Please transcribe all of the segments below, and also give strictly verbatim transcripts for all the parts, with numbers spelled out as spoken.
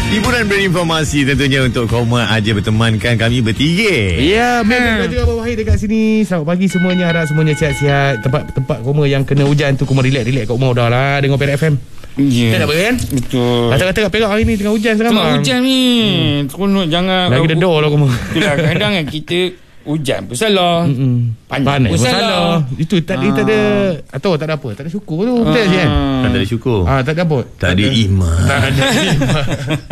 Hiburan berinformasi tentunya untuk Koma aja bertemankan kami bertiga. Ya, memang juga Abang Wahid dekat sini. Selamat pagi semuanya, harap semuanya sihat-sihat. Tempat-tempat Koma yang kena hujan tu Koma relax-relax kat rumah dah lah dengar Perak F M. Ya. Tak apa kan? Betul. Kata-kata kat Perak hari ni tengah hujan sekarang. Tengah hujan ni. Hmm. Seronok jangan lagi dedor lah Koma. Itulah kadang kan kita hujan pun salah. Panas, Panas pun salah. salah. Itu tak ada, tak ada atau tak ada apa? Tak ada syukur tu. Betul je kan? Tak ada syukur. Ah, tak ada apa? Tak ada iman. Tak ada iman.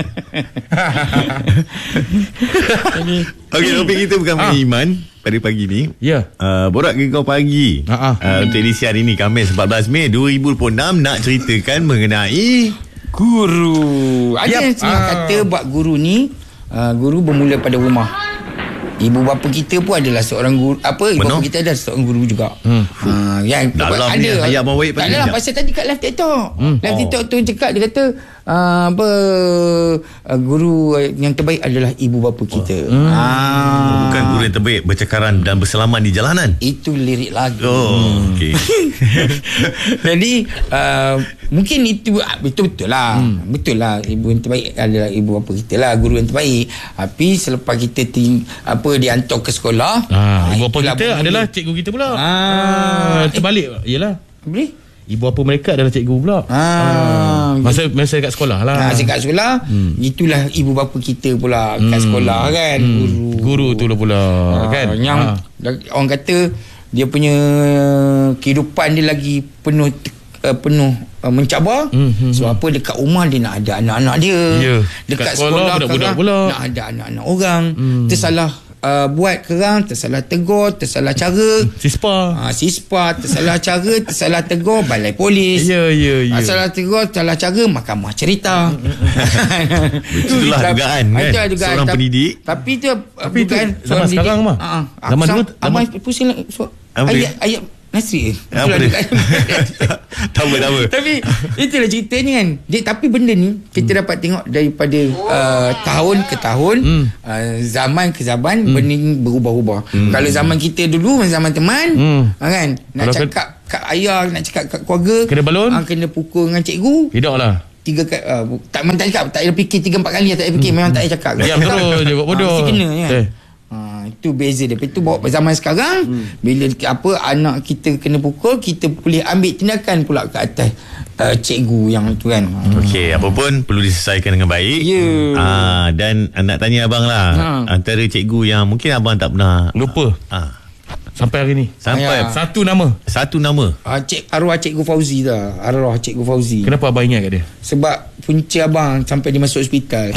Okey, topik kita bukan mengenai iman pada pagi ni. Ya. Uh, Borak Gegar Pagi. Ha, ha. Uh, untuk edisi hari ni Khamis empat belas Mei dua ribu dua puluh enam nak ceritakan mengenai guru. Ada Yap. yang senang Ah. kata buat guru ni, uh, guru bermula pada rumah. Ibu bapa kita pun adalah seorang guru. Apa ibu Benar. bapa kita adalah seorang guru juga. Hmm. Ha, yang Dalam ni ayat Abang Wahid tak paling adalah bijak. pasal tadi kat live TikTok. Hmm. Live Oh. TikTok tu cakap dia kata uh, apa uh, guru yang terbaik adalah ibu bapa kita. Oh. Hmm. Ah. bukan guru yang terbaik bercakaran dan berselamat di jalanan. Itu lirik lagu. Oh, okey. Jadi uh, mungkin itu betul-betul lah. Hmm. Betul lah ibu yang terbaik adalah ibu bapa kita lah, guru yang terbaik. Tapi selepas kita ting, apa dihantar ke sekolah, Ah, ibu bapa itulah kita bermula. adalah cikgu kita pula. Ah, Ah, terbalik. Yalah. Boleh? Ibu bapa mereka adalah cikgu pula. Ah, Masa masa kat sekolah lah. Nah, kat sekolah, hmm. itulah ibu bapa kita pula kat Hmm. sekolah kan, Hmm. guru. Guru tu lah pula Ah, kan. Yang Ah. orang kata dia punya kehidupan dia lagi penuh uh, penuh uh, mencabar. Hmm, hmm, Sebab apa dekat rumah dia nak ada anak-anak dia. Ya. Dekat Kat sekolah, sekolah, budak-budak sekarang pula. nak ada anak-anak orang. Hmm. Tersalah uh, buat kerang, tersalah tegur, tersalah cara. Sispa. Ah, sispa, tersalah cara, tersalah tegur, balai polis. Ya, ya, ya. Ah, salah tegur, salah cara, mahkamah cerita. Itulah dugaan kan, Itulah dugaan. seorang Ta- pendidik. Tapi itu Tapi itu dugaan zaman sekarang, Mak. Ah, ah. Zaman Sam- dulu, Abang zaman- pusing lah so, Apa dia? ayat ayat Nasri. Apa Itulah dia? dugaan. Tak apa, tak apa. Tapi itulah ceritanya kan. Dia, tapi benda ni kita hmm. dapat tengok daripada uh, tahun ke tahun, Hmm. uh, zaman ke zaman, hmm. benda ni berubah-ubah. Hmm. Kalau zaman kita dulu, zaman teman, Hmm. uh, kan, nak Kalau cakap kat ayah, nak cakap kat keluarga, Kena balon? uh, kena pukul dengan cikgu. Tidak lah. Tiga ka- uh, tak memang tak cakap, tak payah fikir tiga empat kali, tak payah fikir, memang tak payah cakap. Diam terus je buat bodoh. Ah, mesti kena kan. Eh. Ha, itu beza dia. Itu bawa zaman sekarang, hmm. bila apa anak kita kena pukul, kita boleh ambil tindakan pula ke atas uh, cikgu yang tu kan. Okey, apa pun perlu diselesaikan dengan baik. Ya. Ah, dan ah, nak tanya abang lah, Ha. antara cikgu yang mungkin abang tak pernah Lupa ah, sampai hari ni. sampai Ya. Satu nama. satu nama. Uh, cik, arwah cikgu Fauzi dah. Arwah cikgu Fauzi. Kenapa abang ingat kat dia? Sebab punca abang sampai dia masuk hospital.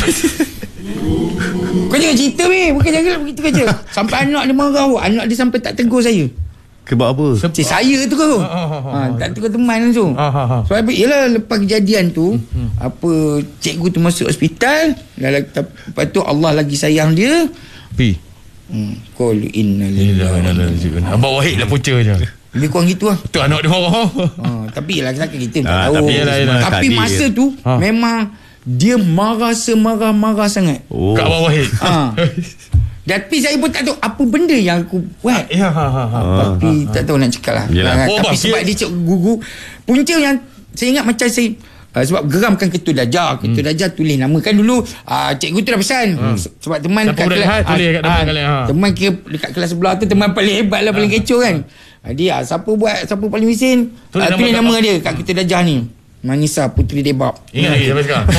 Kau jangan cerita weh, bukan jangan begitu kerja. Sampai anak dia marah, anak dia sampai tak tegur saya. Sebab apa? Cik saya tu kau. Ah, ah, ah, Ha, tak tegur teman langsung. Ah, ah, ah. Sebab apa? Yelah lepas kejadian tu, apa cikgu tu masuk hospital, dan lepas tu Allah lagi sayang dia. Pi. Hmm, qul inna Inilah lillahi. Abang Wahid lah punca je. Lebih kurang gitu lah. Tu anak dia marah. Ha, tapi yelah kita, kita tak Ah, tahu. tapi yelah, yelah. Tapi Takdir. masa tu Ha. memang dia marah semarah-marah sangat. Oh. Kat Abang Wahid. Ha. Tapi saya pun tak tahu apa benda yang aku buat. Ya, ha, ha, ha. Tapi tak tahu nak cakap lah. Yelah. Ha, Oh, tapi bang, sebab dia- dia cik guru, punca yang saya ingat macam saya uh, sebab geramkan ketua darjah. Ketua darjah tulis nama kan dulu, uh, cikgu tu dah pesan. Se- Sebab teman Siapa budak jahat, tulis kat depan kalian, ha. teman kira dekat kelas sebelah tu teman paling hebat lah, paling kecoh kan. Jadi ah, siapa buat, siapa paling mesin, Tulis uh, nama tulis kat- nama dia kat ketua darjah ni. Manisa Putri Debab. Ingat lagi sampai sekarang.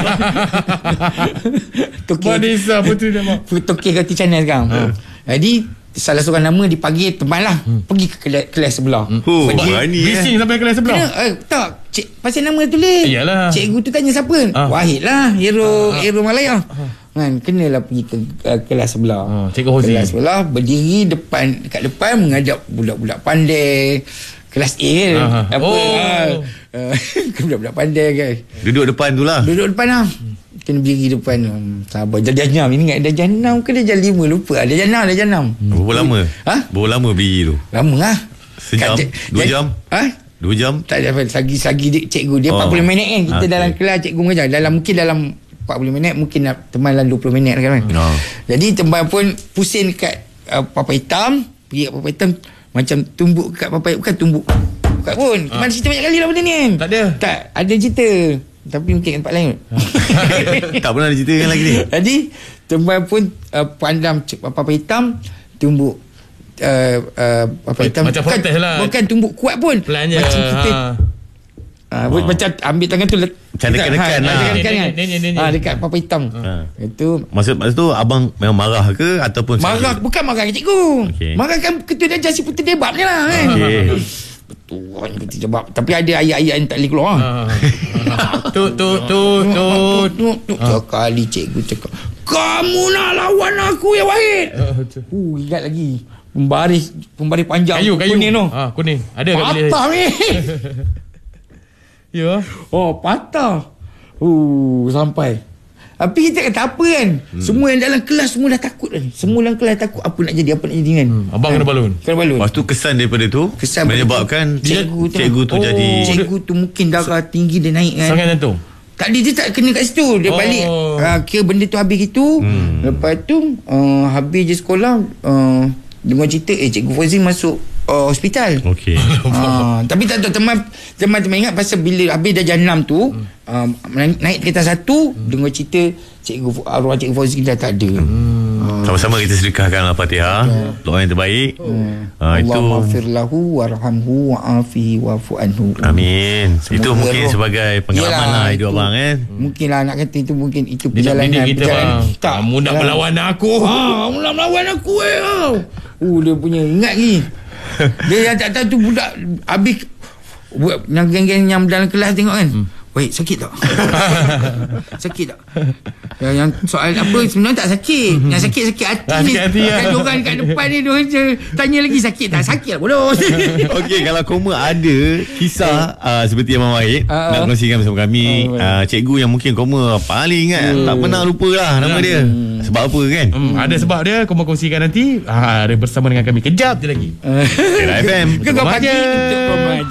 Tokeh. Manisa Putri Debab. Tokeh kat channel sekarang. Jadi salah seorang nama dipanggil teman lah, pergi ke kelas, kelas sebelah. Oh, Pergi- berani eh. Bising sampai kelas sebelah. Kena, eh, tak, cik, pasal nama tulis. Iyalah. Cikgu tu tanya siapa? Ah. Wahid lah, hero hero Malaya. Kan, kenalah pergi ke uh, kelas sebelah. Ah, Cikgu Hozi. Kelas sebelah, berdiri depan, dekat depan menghadap budak-budak pandai. Kelas A kan. Ah, Apa? oh. ah, uh, budak-budak pandai kan. Duduk depan tu lah. Duduk depan lah. Kena berdiri depan. Hmm, sabar. Darjah enam. Ini ingat darjah enam ke darjah lima? Lupa. Darjah enam, darjah enam. Berapa lama? Ha? Berapa lama berdiri tu? Lama lah. Sejam? Kat- Dua jadi- jam? Ha? Dua jam? Tak ada apa. Sagi-sagi dia, cikgu dia Oh. empat puluh minit kan. Kita Okay. dalam kelas cikgu mengajar. Dalam mungkin dalam empat puluh minit. Mungkin nak teman dalam dua puluh minit kan. Oh. Jadi teman pun pusing dekat uh, papan hitam. Pergi kat papan hitam. Macam tumbuk kat papan. Bukan tumbuk. Bukan pun. Teman cerita banyak kali lah benda ni kan. Tak ada. Tak. Ada cerita. Tapi mungkin tempat lain. Tak pernah diceritakan lagi ni. Jadi Tempat pun uh, Pandang apa-apa hitam, tumbuk uh, uh, apa hitam, macam bukan, protes lah. bukan tumbuk kuat pun. Pelan je. Macam kita ha. uh, oh. Macam ambil tangan tu let, macam dekat-dekat lah. Dekat-dekat kan. Ha, dekat apa-apa hitam. Ha. Itu Maksud, maksud tu abang memang marah ke ataupun marah, sakit? bukan marah ke cikgu. Okay. Marah kan ketua darjah si putih debat ni lah kan. Okay. Betul putih debat. Tapi ada ayat-ayat yang tak boleh keluar. Tu tu tu tu. Sekali cikgu cakap, kamu nak lawan aku ya Wahid? Uh, ingat lagi. Pembaris pembaris panjang Kayu kayu. kuning tu. Ha, kuning. Ada kat bilik. Patah ni. Ya. Oh, patah. Uh, sampai. Tapi kita kata apa kan? Hmm. Semua yang dalam kelas semua dah takut kan. Semua dalam kelas takut apa nak jadi, apa nak jadi kan. Hmm. Abang kan? Kena balun. Kena balun. Lepas tu kesan daripada tu Kesan menyebabkan cikgu tu, cikgu tu oh, jadi cikgu tu mungkin darah tinggi dia naik kan. Sangat jantung. Tak ada, dia tak kena kat situ. Dia Oh. balik uh, kira benda tu habis gitu. Hmm. Lepas tu uh, habis je sekolah, uh, dengar cerita eh cikgu Fauzi masuk uh, hospital. Okey. uh, Tapi tak tahu teman Teman-teman ingat pasal bila habis darjah enam tu, hmm. uh, naik tingkatan satu, hmm. dengar cerita cikgu arwah cikgu Fauzi dah tak ada. Hmm. Sama-sama kita sedekahkan Al-Fatihah. Doa yang terbaik. Hmm. Ha, itu Allah maghfir lahu warhamhu wa'afihi wa'fu anhu. Amin. Semoga itu mungkin roh. sebagai pengalaman Yelah, lah hidup itu. abang kan. Mungkin lah nak kata itu mungkin itu Dia nak perjalanan didik kita perjalanan. bang. Tak, Kamu nak perjalanan. melawan aku. Ha, kamu nak melawan aku eh. Oh, uh, dia punya ingat lagi. Dia yang tak tahu tu budak habis buat yang geng-geng yang dalam kelas tengok kan. Hmm. Wait, sakit tak? Sakit tak? Yang, yang soal apa sebenarnya tak sakit. Yang sakit sakit hati Ah, ni. sakit hati, Kan ya. diorang kat depan ni diorang tanya lagi sakit tak? Sakit lah bodoh. Okey, kalau Koma ada kisah uh, seperti Abang Wahid Uh, nak kongsikan bersama kami, uh, uh, cikgu yang mungkin Koma paling ingat, uh, tak pernah lupa lah nama dia. Sebab apa kan? Hmm, ada sebab dia. Kau mau kongsikan nanti. Ha, ada bersama dengan kami. Kejap je lagi. Kira F M. Kau pagi untuk remaja.